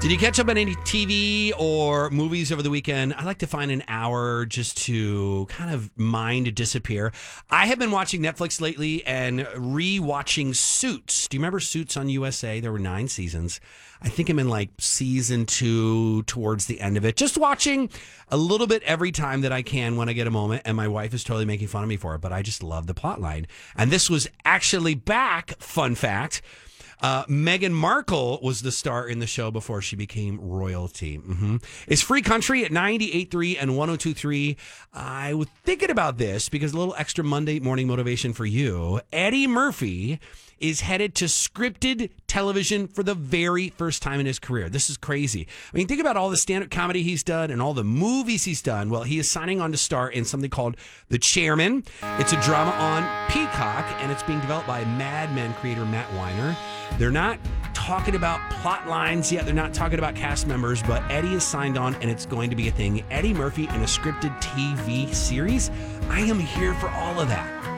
Did you catch up on any TV or movies over the weekend? I like to find an hour just to kind of mind disappear. I have been watching Netflix lately and re-watching Suits. Do you remember Suits on USA? There were 9 seasons. I think I'm in like season 2 towards the end of it. Just watching a little bit every time that I can when I get a moment. And my wife is totally making fun of me for it, but I just love the plot line. And this was actually back, fun fact. Meghan Markle was the star in the show before she became royalty. It's Free Country at 98.3 and 102.3. I was thinking about this because a little extra Monday morning motivation for you. Eddie Murphy is headed to scripted television for the very first time in his career. This is crazy. I mean, think about all the stand-up comedy he's done and all the movies he's done. Well, he is signing on to star in something called The Chairman. It's a drama on Peacock, and it's being developed by Mad Men creator Matt Weiner. They're not talking about plot lines yet. They're not talking about cast members, but Eddie is signed on, and it's going to be a thing. Eddie Murphy in a scripted TV series. I am here for all of that.